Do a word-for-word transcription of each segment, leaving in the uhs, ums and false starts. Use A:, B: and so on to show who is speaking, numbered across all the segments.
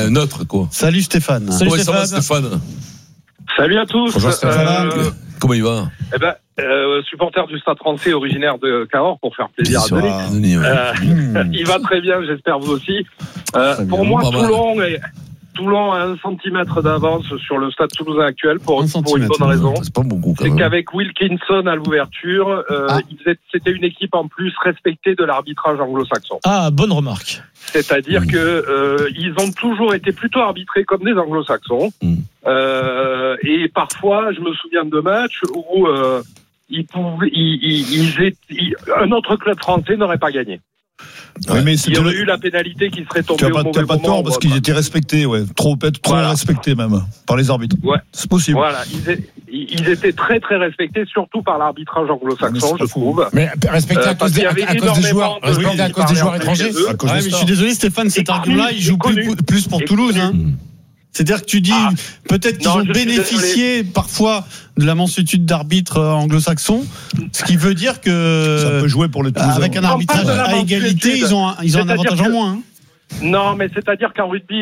A: euh, neutre, quoi.
B: Salut Stéphane.
A: Salut ouais, Stéphane. Ça va, Stéphane.
C: Salut à tous.
A: Bonjour Stéphane. Euh, Comment il va?
C: Eh ben, euh, supporter du Stade Français, originaire de Cahors, pour faire plaisir à Denis.
A: Denis ouais.
C: euh, mmh. Il va très bien, j'espère vous aussi. Euh, pour moi, Toulon, est, Toulon a un centimètre d'avance sur le Stade Toulousain actuel pour, pour une bonne raison.
A: C'est pas beaucoup.
C: C'est qu'avec Wilkinson à l'ouverture, euh, ah. c'était une équipe en plus respectée de l'arbitrage anglo-saxon.
B: Ah, bonne remarque.
C: C'est-à-dire mmh. que euh, ils ont toujours été plutôt arbitrés comme des anglo-saxons. Mmh. Euh, et parfois, je me souviens de matchs où euh, ils pouvaient, ils, ils, ils étaient, ils, un autre club français n'aurait pas gagné.
D: Oui, mais
C: il y aurait eu la pénalité qui serait tombée
D: tu as pas,
C: au mauvais
D: tu as pas
C: moment.
D: Tort parce qu'ils étaient respectés, ouais, trop, trop voilà. respectés même par les arbitres.
C: Ouais.
D: C'est possible.
C: Voilà, ils, est, ils étaient très très respectés, surtout par l'arbitrage anglo-saxon, je trouve.
E: Mais respectés à cause des, à, à cause des joueurs,
C: de,
E: respectés à cause des joueurs étrangers.
B: Ouais, mais je suis désolé, Stéphane, cet argument-là, il joue plus, plus pour Toulouse, hein. C'est-à-dire que tu dis, ah, peut-être qu'ils non, ont bénéficié parfois de la mansuétude d'arbitres anglo-saxons, ce qui veut dire que
D: ça peut jouer pour les Toulousains.
B: Avec un arbitrage à égalité, ils ont un, ils ont un avantage en moins. Hein.
C: Non, mais c'est-à-dire qu'en rugby,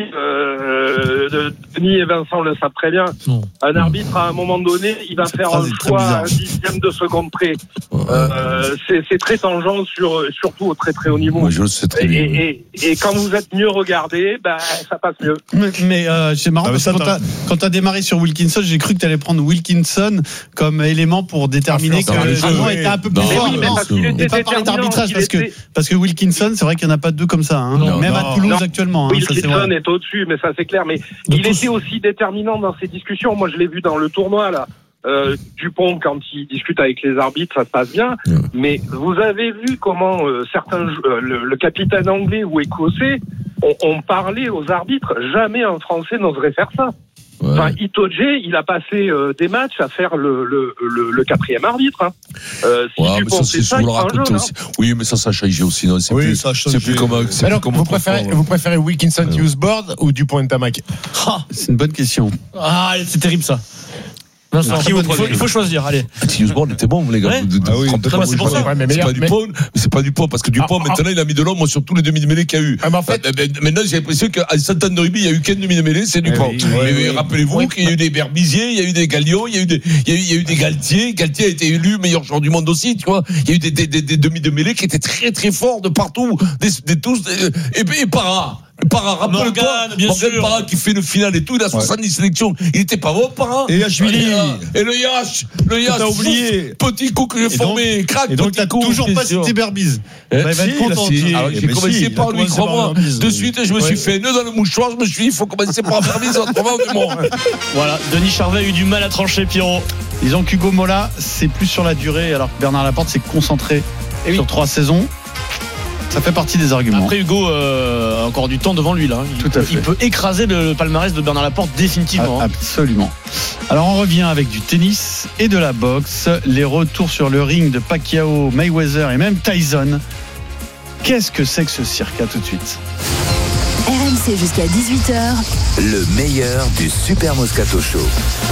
C: euh, Denis et Vincent le savent très bien, non. un arbitre, à un moment donné, il va Cette faire un choix à un dixième de seconde près. Euh, c'est, c'est très tangent, sur, surtout au très très haut niveau.
A: Moi, je le sais très
C: et,
A: bien.
C: Et, et, et quand vous êtes mieux regardé, ben, ça passe mieux.
B: Mais, mais euh, c'est marrant, ah, parce que quand t'as, quand t'as démarré sur Wilkinson, j'ai cru que t'allais prendre Wilkinson comme élément pour déterminer ah, que le jeu était un peu plus non, fort.
C: Oui, mais parce qu'il était
B: et pas parler d'arbitrage, parce que,
C: était...
B: parce que Wilkinson, c'est vrai qu'il n'y en a pas deux comme ça. Hein. Non, Même non. à Toulouse non. actuellement.
C: Wilkinson hein, est au-dessus, mais ça c'est clair. Mais De il tous... était aussi déterminant dans ces discussions. Moi, je l'ai vu dans le tournoi là. Euh, Dupont, quand il discute avec les arbitres, ça se passe bien. Mmh. Mais vous avez vu comment euh, certains, euh, le, le capitaine anglais ou écossais ont, ont parlé aux arbitres. Jamais un Français n'oserait faire ça. Ouais. Enfin, Itoje, il a passé euh, des matchs à faire le, le, le, le quatrième arbitre. Hein. Euh, si
A: ouais,
C: Dupont fait ça, il prend un jaune,
A: aussi. Hein. Oui, mais ça, ça a changé aussi. Non, c'est
D: oui,
A: plus,
D: ça
A: c'est plus comme, c'est
E: alors,
A: plus comme
E: vous préférez, vous préférez Wilkinson ouais. Usboard ou Dupont et Tamac?
B: Ah, c'est une bonne question. Ah, c'est terrible ça. Vincent, il, faut, il faut choisir, allez.
A: Usboard était bon, les gars.
B: Ouais.
A: De, de,
D: ah oui,
A: de,
B: bah, c'est pour ça.
A: c'est, c'est pas du pont, mais c'est pas du pont, parce que Dupont, ah, maintenant, ah, il a mis de l'ombre sur tous les demi-mêlées qu'il y a eu.
E: Ah, mais en fait,
A: euh, maintenant, j'ai l'impression qu'à cent ans de rugby, il y a eu qu'un demi-mêlée, c'est Dupont. Oui, oui, oui, oui. Rappelez-vous oui. qu'il y a eu des Berbizier, il y a eu des Gallions, il y a eu des, il y a eu, il y a eu des Galtier. Galtier a été élu meilleur joueur du monde aussi, tu vois. Il y a eu des, des, des, des demi-mêlées qui étaient très, très forts de partout. Des, des tous, des, et, et Para. Para, rappelle-toi, Morgan, Morgan Para qui fait le final et tout, il a soixante-dix ouais. sélections. Il était pas bon, Para.
D: Et Yachvili.
A: Et le Yach, le Yach,
D: t'as oublié.
A: Petit coup que j'ai formé, crac,
B: et donc t'as toujours pas cité Berbiz.
A: Eh, bah, il va être content. Alors, j'ai commencé si, par lui, crois-moi. De suite, je me suis ouais. fait un nœud dans le mouchoir, je me suis dit, il faut commencer par Berbiz, autrement, on est mort.
F: Voilà, Denis Charvet a eu du mal à trancher, Pierrot.
B: Disons qu'Hugo Mola, c'est plus sur la durée, alors que Bernard Laporte s'est concentré et sur oui. trois saisons. Ça fait partie des arguments.
F: Après Hugo euh, a encore du temps devant lui là. Il,
B: Tout à fait.
F: il peut écraser le palmarès de Bernard Laporte définitivement.
B: Ah, absolument. Alors on revient avec du tennis et de la boxe. Les retours sur le ring de Pacquiao, Mayweather et même Tyson. Qu'est-ce que c'est que ce cirque? À tout de suite.
G: R M C jusqu'à dix-huit heures.
H: Le meilleur du Super Moscato Show.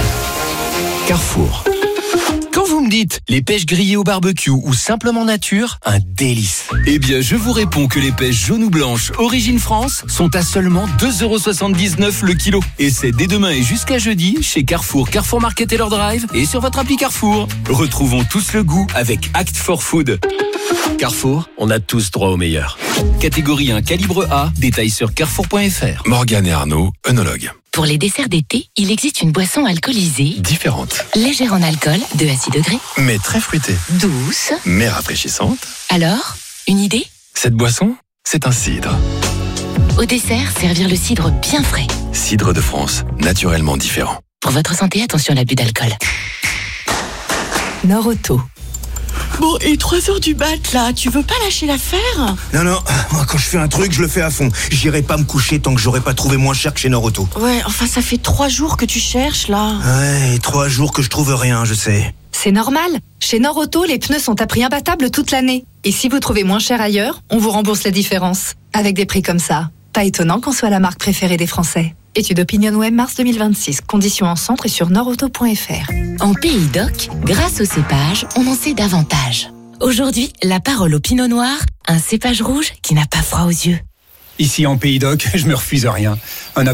H: Carrefour. Quand vous me dites les pêches grillées au barbecue ou simplement nature, un délice. Eh bien, je vous réponds que les pêches jaunes ou blanches Origine France sont à seulement deux euros soixante-dix-neuf le kilo. Et c'est dès demain et jusqu'à jeudi chez Carrefour, Carrefour Market et leur drive et sur votre appli Carrefour. Retrouvons tous le goût avec Act for Food. Carrefour, on a tous droit au meilleur. Catégorie un, calibre A, détail sur carrefour point f r.
I: Morgane et Arnaud, œnologues.
G: Pour les desserts d'été, il existe une boisson alcoolisée.
I: Différente.
G: Légère en alcool, deux à six degrés.
I: Mais très fruitée.
G: Douce.
I: Mais rafraîchissante.
G: Alors, une idée ?
I: Cette boisson, c'est un cidre.
G: Au dessert, servir le cidre bien frais.
I: Cidre de France, naturellement différent.
G: Pour votre santé, attention à l'abus d'alcool. Nord-Auto.
J: Bon, et trois heures du mat, là, tu veux pas lâcher l'affaire ?
K: Non, non, moi, quand je fais un truc, je le fais à fond. J'irai pas me coucher tant que j'aurai pas trouvé moins cher que chez Nord-Auto.
J: Ouais, enfin, ça fait trois jours que tu cherches, là.
K: Ouais, trois jours que je trouve rien, je sais.
L: C'est normal. Chez Nord-Auto, les pneus sont à prix imbattable toute l'année. Et si vous trouvez moins cher ailleurs, on vous rembourse la différence. Avec des prix comme ça. Pas étonnant qu'on soit la marque préférée des Français. Étude OpinionWay mars deux mille vingt-six. Conditions en centre et sur nordauto point f r.
G: En Pays d'Oc, grâce au cépage, on en sait davantage. Aujourd'hui, la parole au Pinot Noir, un cépage rouge qui n'a pas froid aux yeux.
M: Ici en Pays d'Oc, je me refuse à rien. Un